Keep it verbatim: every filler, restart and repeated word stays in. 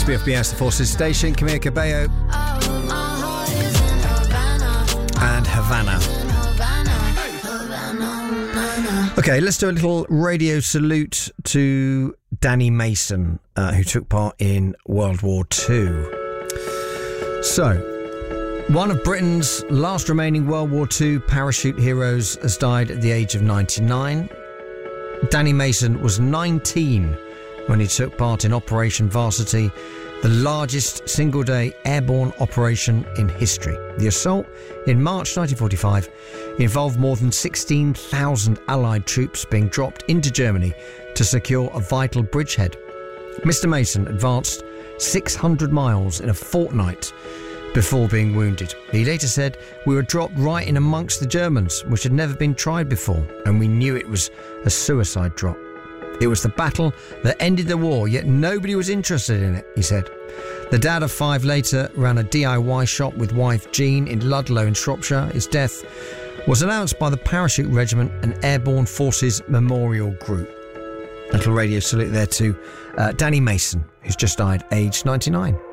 B F B S, the Forces Station, Camila Cabello and Havana. Okay, let's do a little radio salute to Danny Mason, uh, who took part in World War Two. So, one of Britain's last remaining World War Two parachute heroes has died at the age of ninety-nine. Danny Mason was nineteen when he took part in Operation Varsity, the largest single-day airborne operation in history. The assault in March nineteen forty-five involved more than sixteen thousand Allied troops being dropped into Germany to secure a vital bridgehead. Mister Mason advanced six hundred miles in a fortnight before being wounded. He later said, "We were dropped right in amongst the Germans, which had never been tried before, and we knew it was a suicide drop. It was the battle that ended the war, yet nobody was interested in it," he said. The dad of five later ran a D I Y shop with wife Jean in Ludlow in Shropshire. His death was announced by the Parachute Regiment and Airborne Forces Memorial Group. Little radio salute there to uh, Danny Mason, who's just died, aged ninety-nine.